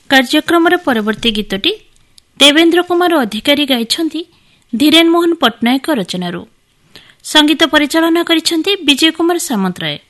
କାର୍ଯ୍ୟକ୍ରମର ପରବର୍ତ୍ତୀ ଗୀତଟି ଦେବେନ୍ଦ୍ର କୁମାର ଅଧିକାରୀ ଗାଇଛନ୍ତି ଧୀରେନ୍ ମୋହନ ପଟ୍ଟନାୟକ ରଚନାରୁ। ସଙ୍ଗୀତ ପରିଚାଳନା କରିଛନ୍ତି ବିଜୟ କୁମାର ସାମନ୍ତରାୟ।